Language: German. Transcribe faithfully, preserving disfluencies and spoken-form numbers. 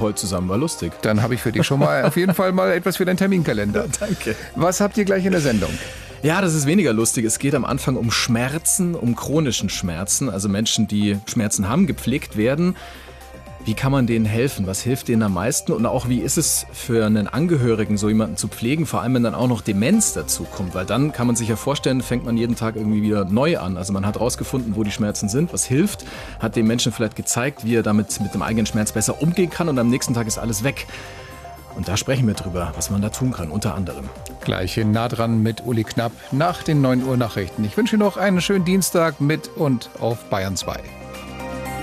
Therapeut zusammen, war lustig. Dann habe ich für dich schon mal auf jeden Fall mal etwas für deinen Terminkalender. Danke. Was habt ihr gleich in der Sendung? Ja, das ist weniger lustig. Es geht am Anfang um Schmerzen, um chronischen Schmerzen. Also Menschen, die Schmerzen haben, gepflegt werden. Wie kann man denen helfen? Was hilft denen am meisten? Und auch, wie ist es für einen Angehörigen, so jemanden zu pflegen? Vor allem, wenn dann auch noch Demenz dazu kommt. Weil dann kann man sich ja vorstellen, fängt man jeden Tag irgendwie wieder neu an. Also man hat rausgefunden, wo die Schmerzen sind, was hilft. Hat dem Menschen vielleicht gezeigt, wie er damit mit dem eigenen Schmerz besser umgehen kann. Und am nächsten Tag ist alles weg. Und da sprechen wir drüber, was man da tun kann, unter anderem. Gleich in Nah dran mit Uli Knapp nach den neun Uhr Nachrichten. Ich wünsche noch einen schönen Dienstag mit und auf Bayern zwei.